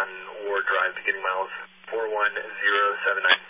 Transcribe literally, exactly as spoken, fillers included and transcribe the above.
on Ward Drive, beginning miles four one zero seven nine.